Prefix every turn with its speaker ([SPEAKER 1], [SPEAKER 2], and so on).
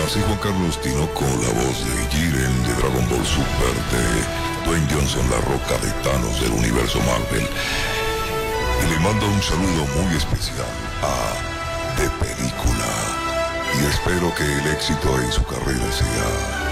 [SPEAKER 1] Así Juan Carlos Tinoco, la voz de Jiren de Dragon Ball Super, de Dwayne Johnson, la roca de Thanos del universo Marvel. Y le mando un saludo muy especial a De Película. Y espero que el éxito en su carrera sea